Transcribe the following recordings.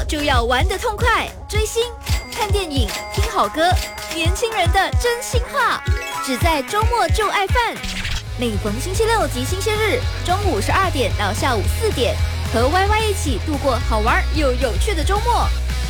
末就要玩得痛快，追星、看电影、听好歌，年轻人的真心话，只在周末就爱饭。每逢星期六及星期日，中午12点到下午4点，和 YY 一起度过好玩又有趣的周末。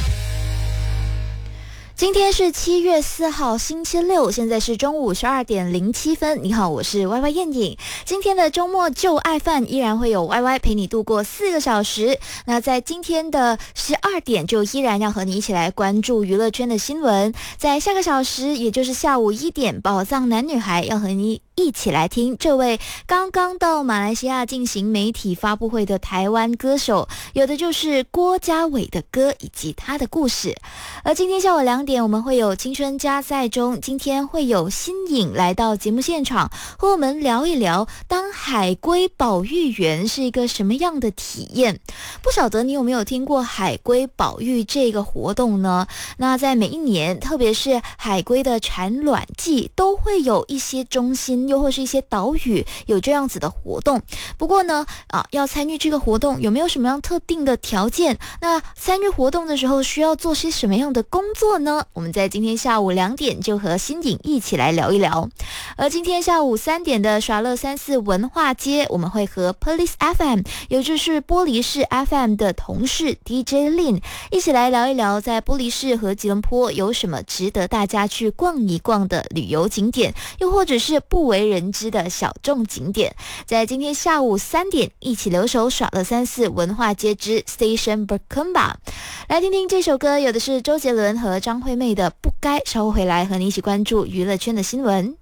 今天是7月4号星期六，现在是中午12点07分。你好，我是 YY 燕颖。今天的周末就爱饭依然会有 YY 陪你度过4个小时。那在今天的12点就依然要和你一起来关注娱乐圈的新闻。在下个小时，也就是下午1点，宝藏男女孩要和你一起来听这位刚刚到马来西亚进行媒体发布会的台湾歌手，有的就是郭家伟的歌以及他的故事。而今天下午2点，我们会有青春加赛中，今天会有新颖来到节目现场，和我们聊一聊当海龟保育员是一个什么样的体验。不晓得你有没有听过海龟保育这个活动呢？那在每一年，特别是海龟的产卵季，都会有一些中心又或是一些岛屿有这样子的活动。不过呢，要参与这个活动有没有什么样特定的条件？那参与活动的时候需要做些什么样的工作呢？我们在今天下午2点就和新颖一起来聊一聊。而今天下午3点的耍乐34文化街，我们会和 Police FM， 也就是玻璃市 FM 的同事 DJ Lin 一起来聊一聊，在玻璃市和吉隆坡有什么值得大家去逛一逛的旅游景点，又或者是不为人知的小众景点。在今天下午3点，一起留守耍乐34文化街之 Station Berkemba， 来听听这首歌，有的是周杰伦和张惠妹的不该。稍后回来和你一起关注娱乐圈的新闻。